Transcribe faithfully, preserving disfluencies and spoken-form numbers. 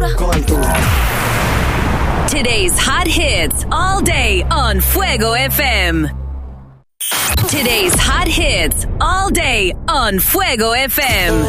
Con tu... Today's hot hits all day on Fuego F M. Today's hot hits all day on Fuego F M.